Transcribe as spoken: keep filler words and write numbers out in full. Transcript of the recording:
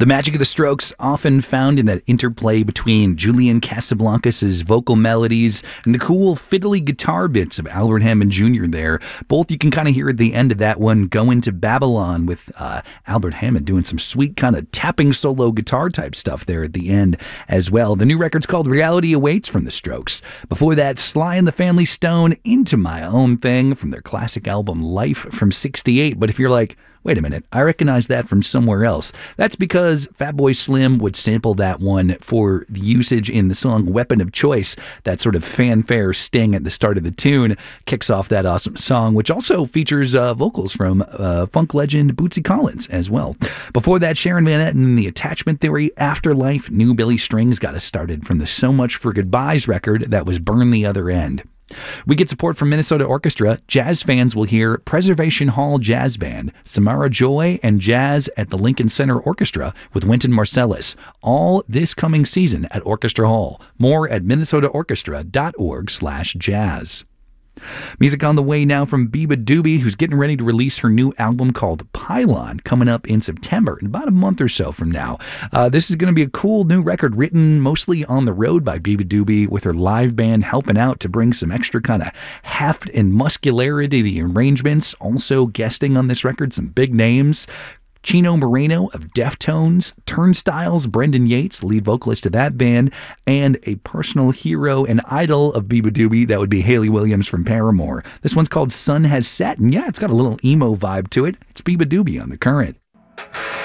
The magic of the Strokes often found in that interplay between Julian Casablancas' vocal melodies and the cool fiddly guitar bits of Albert Hammond Junior there. Both you can kind of hear at the end of that one, Going to Babylon, with uh, Albert Hammond doing some sweet kind of tapping solo guitar type stuff there at the end as well. The new record's called Reality Awaits from the Strokes. Before that, Sly and the Family Stone, Into My Own Thing from their classic album Life from sixty-eight. But if you're like, wait a minute, I recognize that from somewhere else, that's because Fatboy Slim would sample that one for the usage in the song Weapon of Choice. That sort of fanfare sting at the start of the tune kicks off that awesome song, which also features uh, vocals from uh, funk legend Bootsy Collins as well. Before that, Sharon Van Etten and the Attachment Theory, Afterlife, New Billy Strings got us started from the So Much for Goodbyes record that was Burn the Other End. We get support from Minnesota Orchestra. Jazz fans will hear Preservation Hall Jazz Band, Samara Joy, and Jazz at the Lincoln Center Orchestra with Wynton Marsalis, all this coming season at Orchestra Hall. More at minnesotaorchestra.org slash jazz. Music on the way now from Beabadoobee, who's getting ready to release her new album called Pylon, coming up in September, in about a month or so from now. Uh, this is going to be a cool new record written mostly on the road by Beabadoobee, with her live band helping out to bring some extra kind of heft and muscularity to the arrangements. Also guesting on this record, some big names: Chino Moreno of Deftones, Turnstiles, Brendan Yates, lead vocalist of that band, and a personal hero and idol of Beabadoobee, that would be Hayley Williams from Paramore. This one's called Sun Has Set, and yeah, it's got a little emo vibe to it. It's Beabadoobee on The Current.